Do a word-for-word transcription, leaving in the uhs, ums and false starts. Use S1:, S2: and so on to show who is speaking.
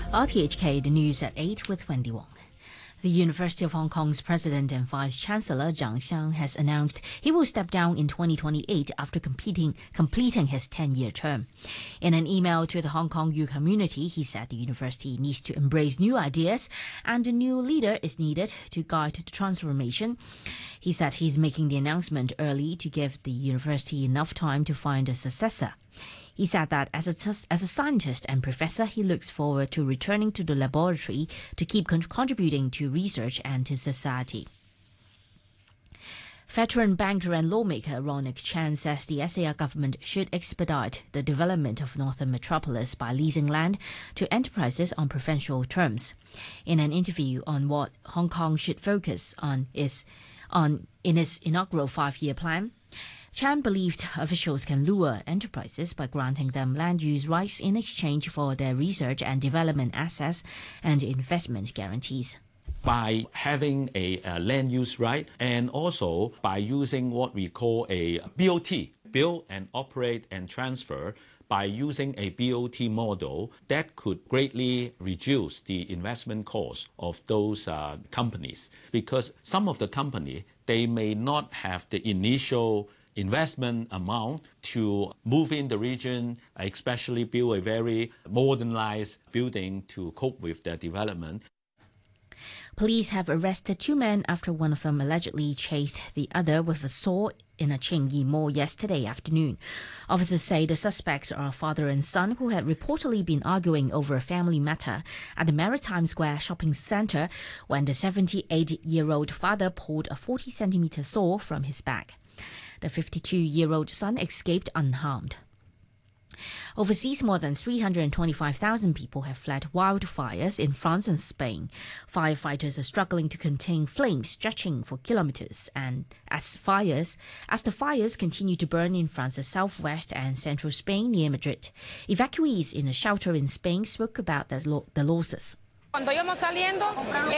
S1: R T H K, the news at eight with Wendy Wong. The University of Hong Kong's President and Vice-Chancellor Zhang Xiang has announced he will step down in twenty twenty-eight after completing, completing his ten-year term. In an email to the Hong Kong U community, he said the university needs to embrace new ideas and a new leader is needed to guide the transformation. He said he's making the announcement early to give the university enough time to find a successor. He said that as a, as a scientist and professor, he looks forward to returning to the laboratory to keep con contributing to research and to society. Veteran banker and lawmaker Ronald Chan says the S A R government should expedite the development of Northern Metropolis by leasing land to enterprises on preferential terms. In an interview on what Hong Kong should focus on is on in its inaugural five-year plan, Chan believed officials can lure enterprises by granting them land use rights in exchange for their research and development assets and investment guarantees.
S2: By having a, a land use right and also by using what we call a B O T, build and operate and transfer, by using a B O T model that could greatly reduce the investment cost of those uh, companies. Because some of the company, they may not have the initial investment amount to move in the region, especially build a very modernized building to cope with their development.
S1: Police have arrested two men after one of them allegedly chased the other with a saw in a Tsing Yi mall yesterday afternoon. Officers say the suspects are a father and son who had reportedly been arguing over a family matter at the Maritime Square shopping centre when the seventy-eight-year-old father pulled a forty centimetre saw from his bag. The fifty-two-year-old son escaped unharmed. Overseas, more than three hundred twenty-five thousand people have fled wildfires in France and Spain. Firefighters are struggling to contain flames stretching for kilometers, and as fires, as the fires continue to burn in France's southwest and central Spain near Madrid. Evacuees in a shelter in Spain spoke about the losses.